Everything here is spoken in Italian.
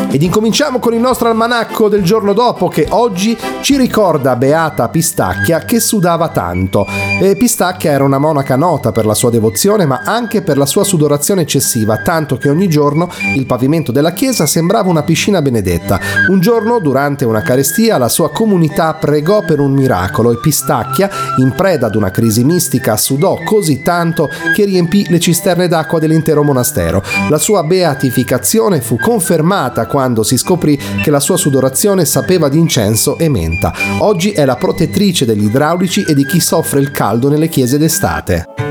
Ed incominciamo con il nostro almanacco del giorno dopo, che oggi ci ricorda Beata Pistacchia che sudava tanto. Pistacchia era una monaca nota per la sua devozione, ma anche per la sua sudorazione eccessiva, tanto che ogni giorno il pavimento della chiesa sembrava una piscina benedetta. Un giorno, durante una carestia, la sua comunità pregò per un miracolo e Pistacchia, in preda ad una crisi mistica, sudò così tanto che riempì le cisterne d'acqua dell'intero monastero. La sua beatificazione fu confermata quando si scoprì che la sua sudorazione sapeva di incenso e menta. Oggi è la protettrice degli idraulici e di chi soffre il caldo nelle chiese d'estate.